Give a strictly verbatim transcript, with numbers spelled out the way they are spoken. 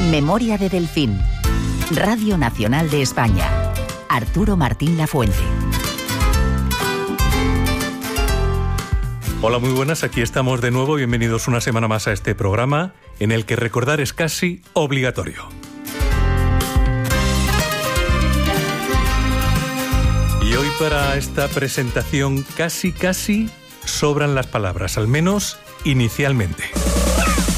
Memoria de Delfín. Radio Nacional de España. Arturo Martín Lafuente. Hola, muy buenas, aquí estamos de nuevo. Bienvenidos una semana más a este programa en el que recordar es casi obligatorio. Y hoy para esta presentación casi casi sobran las palabras, al menos inicialmente.